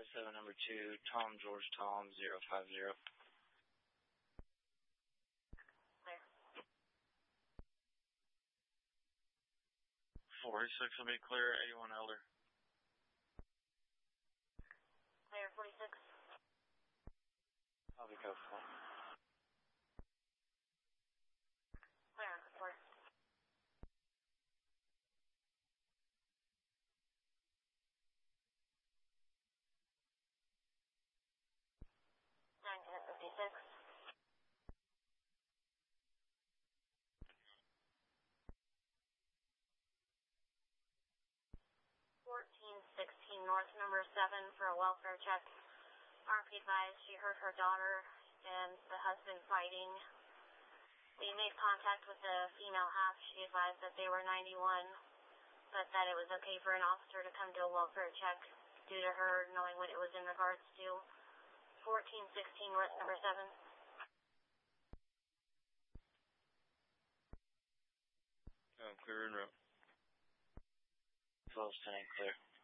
557 number 2, Tom George Tom 050. Clear. 46 will be clear, 81 Elder. Clear, 46. I'll be code 4. Clear, report. Unit 56. 1416 North number 7 for a welfare check. RP advised she heard her daughter and the husband fighting. We made contact with the female half. She advised that they were 91, but that it was okay for an officer to come do a welfare check due to her knowing what it was in regards to. 1416 North number 7. Clear en route. 1210 clear.